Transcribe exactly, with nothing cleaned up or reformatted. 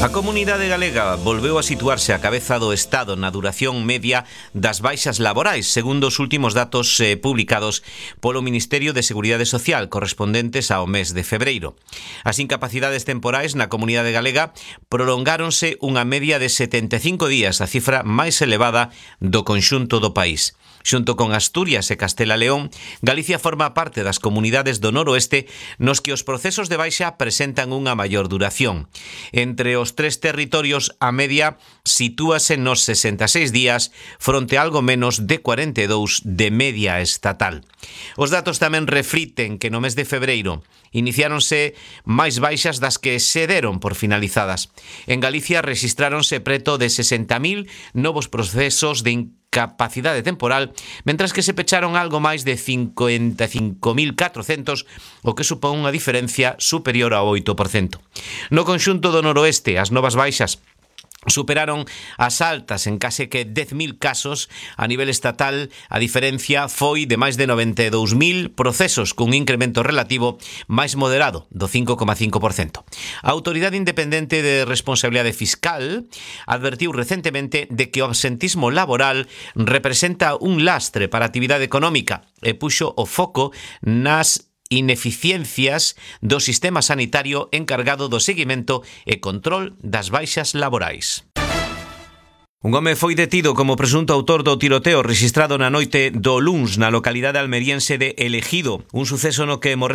A comunidade galega volveu a situarse a cabeza do Estado na duración media das baixas laborais, segundo os últimos datos eh, publicados polo Ministerio de Seguridade Social correspondentes ao mes de febreiro. As incapacidades temporais na comunidade galega prolongáronse unha media de setenta e cinco días, a cifra máis elevada do conxunto do país. Xunto con Asturias e Castela León, Galicia forma parte das comunidades do noroeste nos que os procesos de baixa presentan unha maior duración. Entre os tres territorios, a media sitúase nos sesenta e seis días fronte a algo menos de cuarenta e dous de media estatal. Os datos tamén refliten que no mes de febreiro iniciáronse máis baixas das que se deron por finalizadas. En Galicia rexistráronse preto de sesenta mil novos procesos de capacidade temporal, mentras que se pecharon algo máis de cincuenta e cinco mil catrocentos, o que supón unha diferencia superior ao oito por cento. No conxunto do noroeste, as novas baixas superaron as altas en case que dez mil casos. A nivel estatal, a diferencia foi de máis de noventa e dous mil procesos, cun incremento relativo máis moderado, do cinco coma cinco por cento. A Autoridade Independente de Responsabilidade Fiscal advertiu recentemente de que o absentismo laboral representa un lastre para a actividade económica e puxo o foco nas ineficiencias do sistema sanitario encargado do seguimento e control das baixas laborais. Un home foi detido como presunto autor do tiroteo rexistrado na noite do luns na localidade almeriense de El Ejido, un suceso no que morreu